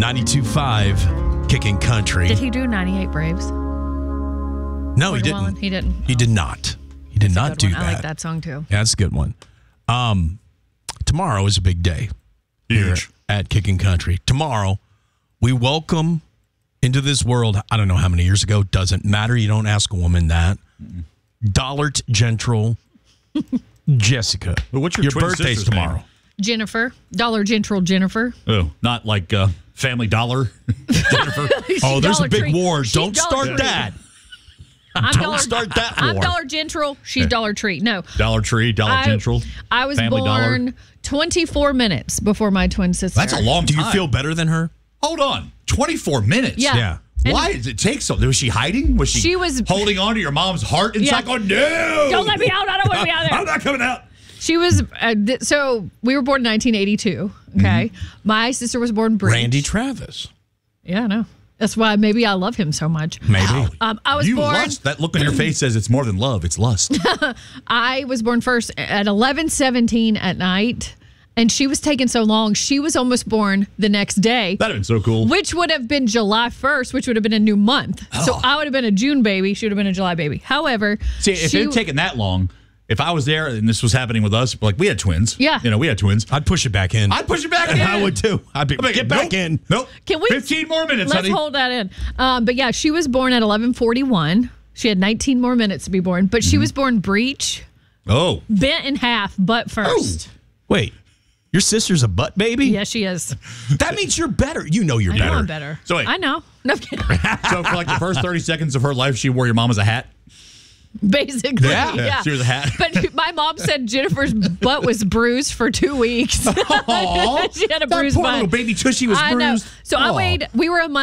92.5 Kicking Country. Did he do 98 Braves? No, he didn't. He didn't. He did not. He did not do that. I like that song too. Yeah, that's a good one. Tomorrow is a big day. Here at Kicking Country. Tomorrow, we welcome into this world, I don't know how many years ago, doesn't matter. You don't ask a woman that. Dollart Gentral Jessica. Well, what's your twin birthday's sister's tomorrow? name? Jennifer. Dollar Gentral Jennifer. Oh, not like Family Dollar Jennifer. Oh, there's Dollar a big Tree. war. She's Don't Dollar start Tree. that. Don't start that war. I'm Dollar Gentral. She's Dollar Tree. No. Dollar Tree, Dollar Gentral. I was Family born Dollar. 24 minutes before my twin sister. That's a long Do time. you feel better than her? Hold on. 24 minutes? Yeah. And Why did it take so? Was she hiding? Was She was- holding on to your mom's heart inside going, no! Don't let me out. I don't want to be out there. I'm not coming out. She was, so we were born in 1982. Okay. My sister was born British. Randy Travis. Yeah, I know. That's why maybe I love him so much. Maybe. I was You born. lust. That look on your face says it's more than love. It's lust. I was born first at 11:17 at night, and she was taking so long. She was almost born the next day, That'd have been so cool. which would have been July 1st, which would have been a new month. So I would have been a June baby. She would have been a July baby. However, See, if it had taken that long, if I was there and this was happening with us, like we had twins. Yeah. You know, we had twins. I'd push it back in. I'd push it back in. I would too. I'd be, get back nope, in. Nope. Can we 15 more minutes, let's honey. hold that in. But yeah, she was born at 11:41. She had 19 more minutes to be born, but she was born breech, Oh. bent in half, butt first. Wait, your sister's a butt baby? Yes, she is. That means you're better. You know you're I know better. I'm better. So wait. I know. No, I'm kidding. So for like the first 30 seconds of her life, she wore your mom as a hat? Basically, Yeah. She was a hat. But my mom said Jennifer's butt was bruised for 2 weeks. Aw. She had a That bruised poor butt. little baby tushy was I know. bruised. So Aw. we were a month